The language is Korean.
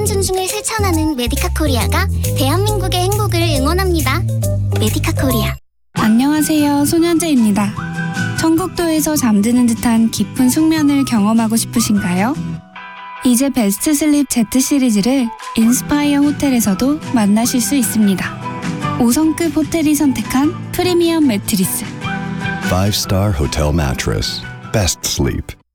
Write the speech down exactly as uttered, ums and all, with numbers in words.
존중을 실천하는 메디카 코리아가 대한민국의 행복을 응원합니다. 메디카 코리아. 안녕하세요, 손현재입니다. 천국도에서 잠드는 듯한 깊은 숙면을 경험하고 싶으신가요? 이제 베스트 슬립 Z 시리즈를 인스파이어 호텔에서도 만나실 수 있습니다. 오 성급 호텔이 선택한 프리미엄 매트리스. Five-star hotel mattress. Best sleep.